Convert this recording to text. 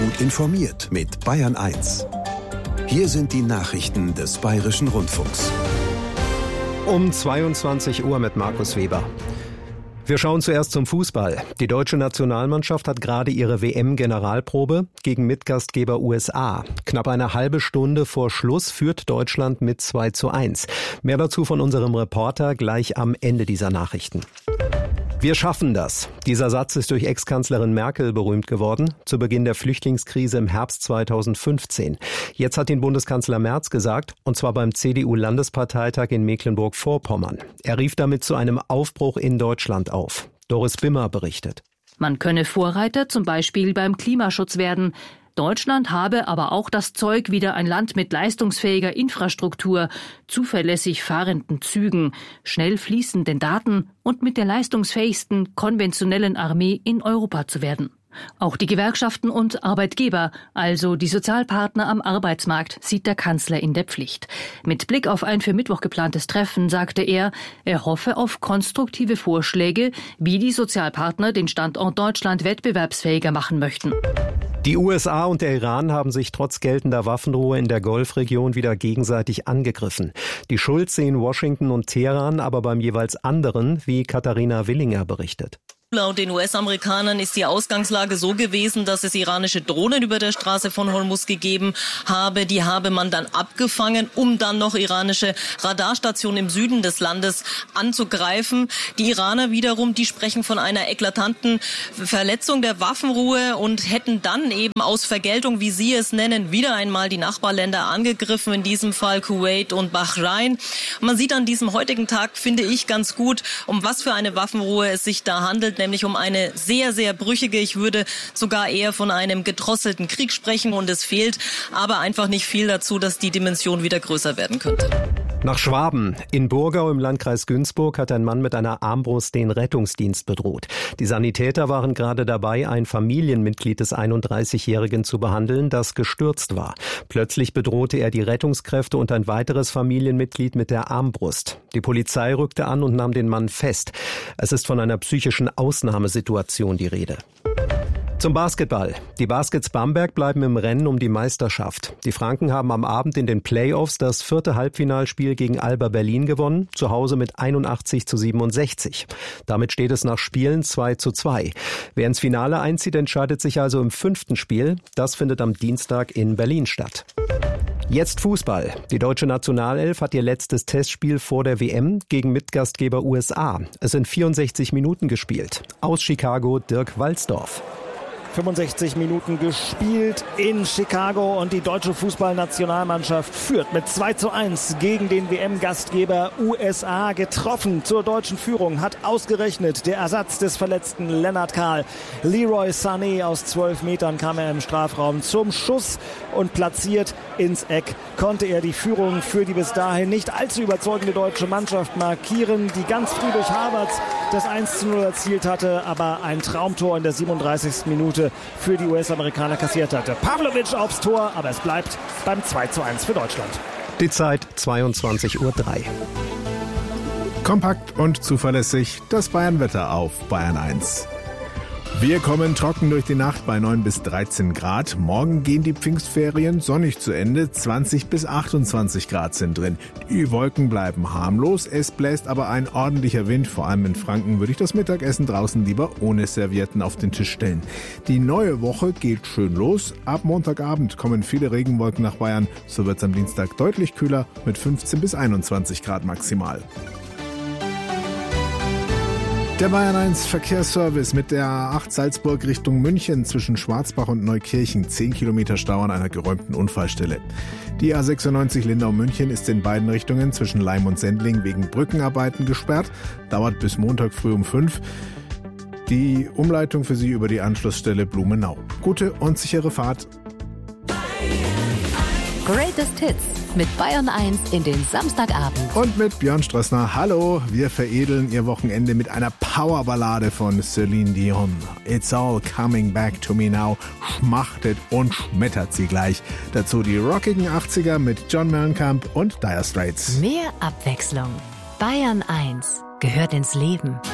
Gut informiert mit Bayern 1. Hier sind die Nachrichten des Bayerischen Rundfunks. Um 22 Uhr mit Markus Weber. Wir schauen zuerst zum Fußball. Die deutsche Nationalmannschaft hat gerade ihre WM-Generalprobe gegen Mitgastgeber USA. Knapp eine halbe Stunde vor Schluss führt Deutschland mit 2:1. Mehr dazu von unserem Reporter gleich am Ende dieser Nachrichten. Wir schaffen das. Dieser Satz ist durch Ex-Kanzlerin Merkel berühmt geworden, zu Beginn der Flüchtlingskrise im Herbst 2015. Jetzt hat ihn Bundeskanzler Merz gesagt, und zwar beim CDU-Landesparteitag in Mecklenburg-Vorpommern. Er rief damit zu einem Aufbruch in Deutschland auf. Doris Bimmer berichtet. Man könne Vorreiter zum Beispiel beim Klimaschutz werden. Deutschland habe aber auch das Zeug, wieder ein Land mit leistungsfähiger Infrastruktur, zuverlässig fahrenden Zügen, schnell fließenden Daten und mit der leistungsfähigsten konventionellen Armee in Europa zu werden. Auch die Gewerkschaften und Arbeitgeber, also die Sozialpartner am Arbeitsmarkt, sieht der Kanzler in der Pflicht. Mit Blick auf ein für Mittwoch geplantes Treffen sagte er hoffe auf konstruktive Vorschläge, wie die Sozialpartner den Standort Deutschland wettbewerbsfähiger machen möchten. Die USA und der Iran haben sich trotz geltender Waffenruhe in der Golfregion wieder gegenseitig angegriffen. Die Schuld sehen Washington und Teheran aber beim jeweils anderen, wie Katharina Willinger berichtet. Laut den US-Amerikanern ist die Ausgangslage so gewesen, dass es iranische Drohnen über der Straße von Hormuz gegeben habe. Die habe man dann abgefangen, um dann noch iranische Radarstationen im Süden des Landes anzugreifen. Die Iraner wiederum, die sprechen von einer eklatanten Verletzung der Waffenruhe und hätten dann eben aus Vergeltung, wie sie es nennen, wieder einmal die Nachbarländer angegriffen, in diesem Fall Kuwait und Bahrain. Man sieht an diesem heutigen Tag, finde ich, ganz gut, um was für eine Waffenruhe es sich da handelt, nämlich um eine sehr, sehr brüchige, ich würde sogar eher von einem gedrosselten Krieg sprechen, und es fehlt aber einfach nicht viel dazu, dass die Dimension wieder größer werden könnte. Nach Schwaben. In Burgau im Landkreis Günzburg hat ein Mann mit einer Armbrust den Rettungsdienst bedroht. Die Sanitäter waren gerade dabei, ein Familienmitglied des 31-Jährigen zu behandeln, das gestürzt war. Plötzlich bedrohte er die Rettungskräfte und ein weiteres Familienmitglied mit der Armbrust. Die Polizei rückte an und nahm den Mann fest. Es ist von einer psychischen Ausnahmesituation die Rede. Zum Basketball. Die Baskets Bamberg bleiben im Rennen um die Meisterschaft. Die Franken haben am Abend in den Playoffs das 4. Halbfinalspiel gegen Alba Berlin gewonnen, zu Hause mit 81:67. Damit steht es nach Spielen 2:2. Wer ins Finale einzieht, entscheidet sich also im 5. Spiel. Das findet am Dienstag in Berlin statt. Jetzt Fußball. Die deutsche Nationalelf hat ihr letztes Testspiel vor der WM gegen Mitgastgeber USA. Es sind 64 Minuten gespielt. Aus Chicago Dirk Walsdorf. 65 Minuten gespielt in Chicago und die deutsche Fußballnationalmannschaft führt mit 2:1 gegen den WM-Gastgeber USA. Getroffen zur deutschen Führung hat ausgerechnet der Ersatz des verletzten Lennart Kahl. Leroy Sané aus 12 Metern kam er im Strafraum zum Schuss und platziert ins Eck konnte er die Führung für die bis dahin nicht allzu überzeugende deutsche Mannschaft markieren, die ganz früh durch Havertz das 1:0 erzielt hatte, aber ein Traumtor in der 37. Minute für die US-Amerikaner kassiert hatte. Pavlovic aufs Tor, aber es bleibt beim 2:1 für Deutschland. Die Zeit 22:03 Uhr. Kompakt und zuverlässig das Bayern-Wetter auf Bayern 1. Wir kommen trocken durch die Nacht bei 9 bis 13 Grad. Morgen gehen die Pfingstferien sonnig zu Ende. 20 bis 28 Grad sind drin. Die Wolken bleiben harmlos. Es bläst aber ein ordentlicher Wind. Vor allem in Franken würde ich das Mittagessen draußen lieber ohne Servietten auf den Tisch stellen. Die neue Woche geht schön los. Ab Montagabend kommen viele Regenwolken nach Bayern. So wird es am Dienstag deutlich kühler mit 15 bis 21 Grad maximal. Der Bayern 1 Verkehrsservice mit der A8 Salzburg Richtung München zwischen Schwarzbach und Neukirchen. 10 Kilometer Stau an einer geräumten Unfallstelle. Die A96 Lindau-München ist in beiden Richtungen zwischen Laim und Sendling wegen Brückenarbeiten gesperrt. Dauert bis Montag früh um 5. Die Umleitung für Sie über die Anschlussstelle Blumenau. Gute und sichere Fahrt. Greatest Hits mit Bayern 1 in den Samstagabend. Und mit Björn Strössner. Hallo, wir veredeln Ihr Wochenende mit einer Powerballade von Celine Dion. It's all coming back to me now. Schmachtet und schmettert sie gleich. Dazu die rockigen 80er mit John Mellencamp und Dire Straits. Mehr Abwechslung. Bayern 1 gehört ins Leben.